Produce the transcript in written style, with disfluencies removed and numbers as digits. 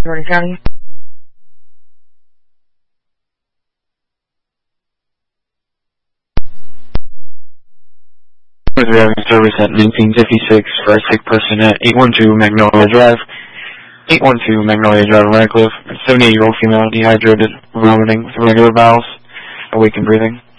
Jordan County. We're having service at 1956 for a sick person at 812 Magnolia Drive. 812 Magnolia Drive, Radcliffe. A 78-year-old female, dehydrated, vomiting with irregular bowels, awake and breathing.